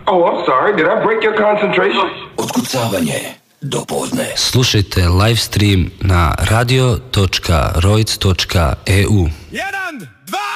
Oh, I'm sorry. Did I break your concentration? Otkucavanje do podne. Slušajte live stream na radio.roic.eu.